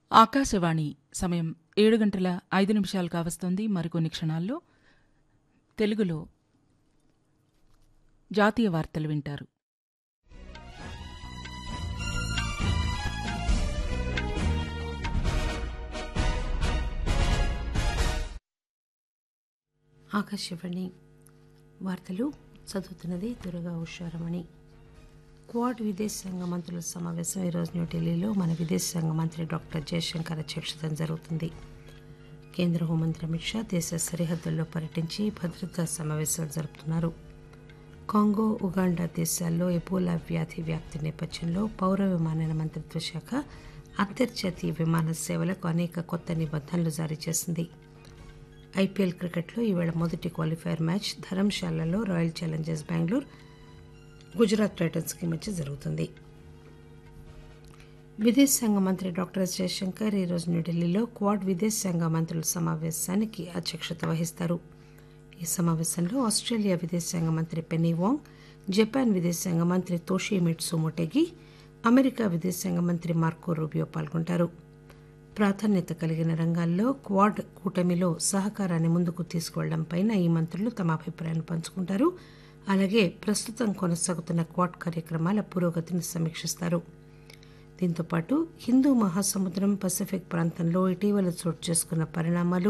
ఆకాశవాణి సమయం 7:05 కావస్తోంది. మరికొన్ని క్షణాల్లో తెలుగులో జాతీయ వార్తలు వింటారు. ఆకాశవాణి వార్తలు చదువుతున్నది దుర్గా ఉషారమణి. క్వాడ్ విదేశాంగ మంత్రుల సమావేశం ఈరోజు న్యూఢిల్లీలో మన విదేశాంగ మంత్రి డాక్టర్ జయశంకర్ అధ్యక్షతన జరుగుతుంది. కేంద్ర హోంమంత్రి అమిత్ షా దేశ సరిహద్దుల్లో పర్యటించి భద్రతా సమావేశాలు జరుపుతున్నారు. కాంగో, ఉగాండా దేశాల్లో ఎబోలా వ్యాధి వ్యాప్తి నేపథ్యంలో పౌర విమానయాన మంత్రిత్వ శాఖ అంతర్జాతీయ విమాన సేవలకు అనేక కొత్త నిబంధనలు జారీ చేసింది. ఐపీఎల్ క్రికెట్లో ఈవేళ మొదటి qualifier match ధరంశాలలో royal Challengers Bengaluru, Gujarat టైటన్స్కి మధ్య జరుగుతుంది. విదేశాంగ మంత్రి డాక్టర్ ఎస్ జయశంకర్ ఈరోజు న్యూఢిల్లీలో క్వాడ్ విదేశాంగ మంత్రుల సమావేశానికి అధ్యక్షత వహిస్తారు. ఈ సమావేశంలో ఆస్ట్రేలియా విదేశాంగ మంత్రి పెన్నీ వాంగ్, జపాన్ విదేశాంగ మంత్రి తోషిమిట్సు మొటెగి, అమెరికా విదేశాంగ మంత్రి మార్కో రూబియో పాల్గొంటారు. ప్రాధాన్యత కలిగిన రంగాల్లో క్వాడ్ కూటమిలో సహకారాన్ని ముందుకు తీసుకువెళ్లడంపై ఈ మంత్రులు తమ అభిప్రాయాన్ని పంచుకుంటారు. అలాగే ప్రస్తుతం కొనసాగుతున్న క్వాడ్ కార్యక్రమాల పురోగతిని సమీక్షిస్తారు. దీంతోపాటు హిందూ మహాసముద్రం, పసిఫిక్ ప్రాంతంలో ఇటీవల చోటు చేసుకున్న పరిణామాలు,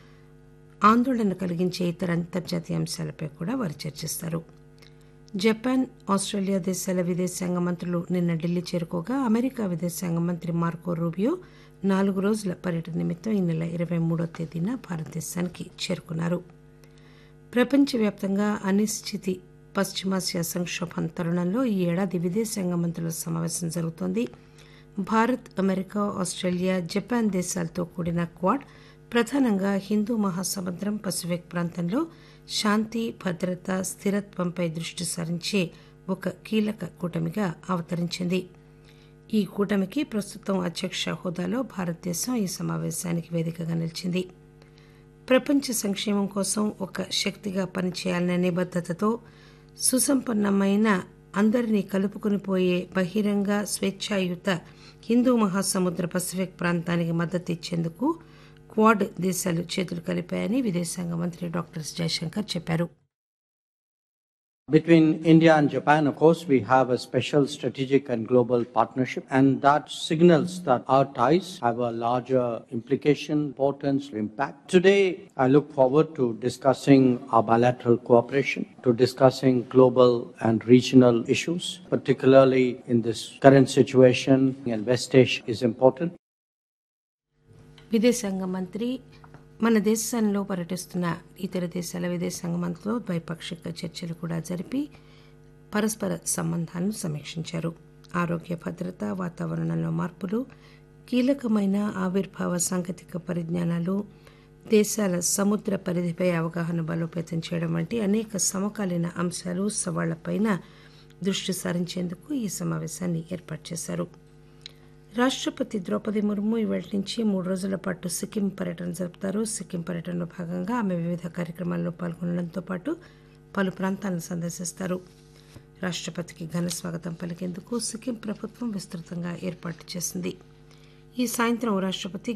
ఆందోళన కలిగించే ఇతర అంతర్జాతీయ అంశాలపై కూడా వారు చర్చిస్తారు. జపాన్, ఆస్ట్రేలియా దేశాల విదేశాంగ మంత్రులు నిన్న ఢిల్లీ చేరుకోగా అమెరికా విదేశాంగ మంత్రి మార్కో రూబియో 4 రోజుల పర్యటన నిమిత్తం ఈ నెల 23వ తేదీన భారతదేశానికి చేరుకున్నారు. ప్రపంచవ్యాప్తంగా అనిశ్చితి పశ్చిమాసియా సంక్షోభం తరుణంలో ఈ ఏడాది విదేశాంగ మంత్రుల సమావేశం జరుగుతోంది. భారత్, అమెరికా, ఆస్ట్రేలియా, జపాన్ దేశాలతో కూడిన క్వాడ్ ప్రధానంగా హిందూ మహాసముద్రం, పసిఫిక్ ప్రాంతంలో శాంతి, భద్రత, స్థిరత్వంపై దృష్టి సారించే ఒక కీలక కూటమిగా అవతరించింది. ఈ కూటమికి ప్రస్తుతం అధ్యక్ష హోదాలో భారతదేశం ఈ సమావేశానికి వేదికగా నిలిచింది. ప్రపంచ సంక్షేమం కోసం ఒక శక్తిగా పనిచేయాలనే నిబద్ధతతో సుసంపన్నమైన, అందరినీ కలుపుకుని పోయే బహిరంగ, స్వేచ్ఛాయుత హిందూ మహాసముద్ర, పసిఫిక్ ప్రాంతానికి మద్దతు ఇచ్చేందుకు క్వాడ్ దేశాలు చేతులు కలిపాయని విదేశాంగ మంత్రి డాక్టర్ ఎస్ జయశంకర్ చెప్పారు. Between India and Japan, of course, we have a special strategic and global partnership, and that signals that our ties have a larger implication, importance, impact. Today, I look forward to discussing our bilateral cooperation, to discussing global and regional issues, particularly in this current situation, and West Asia is important. విదేశాంగ మంత్రి మన దేశంలో పర్యటిస్తున్న ఇతర దేశాల విదేశాంగ మంత్రులతో ద్వైపాక్షిక చర్చలు కూడా జరిపి పరస్పర సంబంధాలను సమీక్షించారు. ఆరోగ్య భద్రత, వాతావరణంలో మార్పులు, కీలకమైన ఆవిర్భావ సాంకేతిక పరిజ్ఞానాలు, దేశాల సముద్ర పరిధిపై అవగాహన బలోపేతం చేయడం వంటి అనేక సమకాలీన అంశాలు, సవాళ్లపైన దృష్టి సారించేందుకు ఈ సమావేశాన్ని ఏర్పాటు చేశారు. రాష్ట్రపతి ద్రౌపది ముర్ము ఇవాళ నుంచి 3 రోజుల పాటు సిక్కిం పర్యటన జరుపుతారు. సిక్కిం పర్యటనలో భాగంగా ఆమె వివిధ కార్యక్రమాల్లో పాల్గొనడంతో పాటు పలు ప్రాంతాలను సందర్శిస్తారు. రాష్ట్రపతికి ఘన స్వాగతం పలికేందుకు సిక్కిం ప్రభుత్వం విస్తృతంగా ఏర్పాట్లు చేసింది. ఈ సాయంత్రం రాష్ట్రపతి